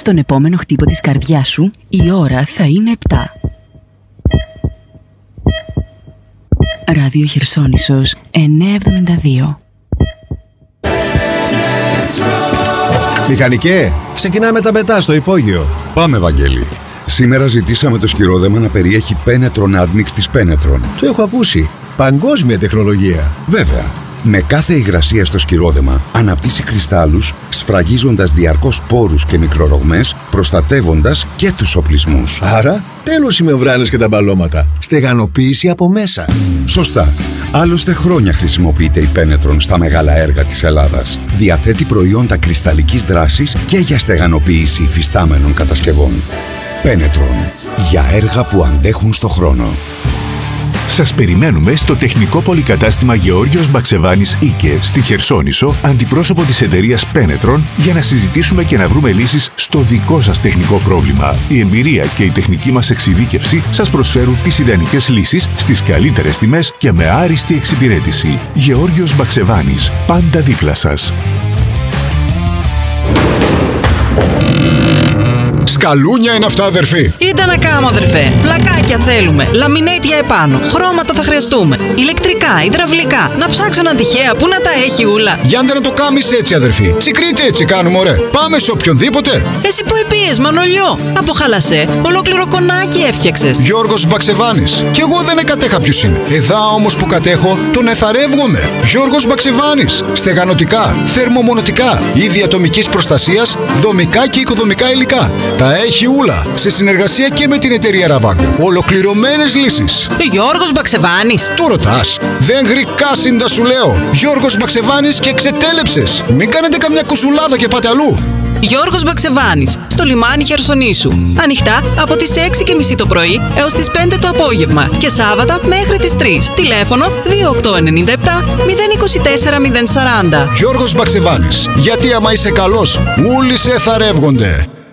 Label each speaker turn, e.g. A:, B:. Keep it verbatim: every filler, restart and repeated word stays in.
A: τον επόμενο χτύπο της καρδιάς σου, η ώρα θα είναι επτά. Ράδιο Χερσόνησος εννιακόσια εβδομήντα δύο.
B: Μηχανικέ, ξεκινάμε τα μετά στο υπόγειο.
C: Πάμε, Βαγγέλη. Σήμερα ζητήσαμε το σκυρόδεμα να περιέχει Penetron Admix της Penetron.
B: Το έχω ακούσει. Παγκόσμια τεχνολογία.
C: Βέβαια. Με κάθε υγρασία στο σκυρόδεμα αναπτύσσει κρυστάλλους, σφραγίζοντας διαρκώς πόρους και μικρορογμές, προστατεύοντας και τους οπλισμούς.
B: Άρα, τέλος οι μεμβράνες και τα μπαλώματα. Στεγανοποίηση από μέσα.
C: Σωστά. Άλλωστε χρόνια χρησιμοποιείται η Penetron στα μεγάλα έργα της Ελλάδας. Διαθέτει προϊόντα κρυσταλλικής δράσης και για στεγανοποίηση υφιστάμενων κατασκευών. Penetron. Για έργα που αντέχουν στο χρόνο.
D: Σας περιμένουμε στο τεχνικό πολυκατάστημα Γεώργιος Μπαξεβάνης Ίκε στη Χερσόνησο, αντιπρόσωπο της εταιρείας Penetron, για να συζητήσουμε και να βρούμε λύσεις στο δικό σας τεχνικό πρόβλημα. Η εμπειρία και η τεχνική μας εξειδίκευση σας προσφέρουν τις ιδανικές λύσεις στις καλύτερες τιμές και με άριστη εξυπηρέτηση. Γεώργιος Μπαξεβάνης, πάντα δίπλα σας.
E: Σκαλούνια είναι αυτά, αδερφή.
F: Ήταν να κάνω, αδερφέ. Πλακάκια θέλουμε. Λαμινέτια επάνω. Χρώματα θα χρειαστούμε. Ηλεκτρικά, υδραυλικά. Να ψάξω έναν τυχαία που να τα έχει ούλα.
E: Γιάντε να το κάμεις έτσι, αδερφή. Τσικρίτε έτσι κάνουμε, ωραία. Πάμε σε οποιονδήποτε.
F: Εσύ που επίες, Μανολιό. Από χαλασέ, ολόκληρο κονάκι έφτιαξες.
E: Γιώργος Μπαξεβάνης. Κι εγώ δεν εκατέχα ποιος είναι. Εδά όμως που κατέχω, τον εθαρεύγομαι. Γιώργος Μπαξεβάνης. Στεγανοτικά, θερμομονωτικά, είδη ατομικής προστασίας, δομικά και οικοδομικά υλικά. Τα έχει ούλα, σε συνεργασία και με την εταιρεία Ραβάγκο. Ολοκληρωμένες λύσεις.
F: Γιώργος Μπαξεβάνης.
E: Το ρωτάς. Δεν γρικάσιντα σου λέω. Γιώργος Μπαξεβάνης και ξετέλεψες. Μην κάνετε καμιά κουσουλάδα και πάτε αλλού.
F: Γιώργος Μπαξεβάνης, στο λιμάνι Χερσονήσου. Ανοιχτά από τις έξι και μισή το πρωί έως τις πέντε το απόγευμα και Σάββατα μέχρι τις τρεις. Τηλέφωνο δύο οκτώ εννιά επτά μηδέν δύο τέσσερα μηδέν σαράντα.
E: Γιώργος Μπαξεβάνης. Γιατί άμα είσαι καλός, όλοι σε θαρεύγονται.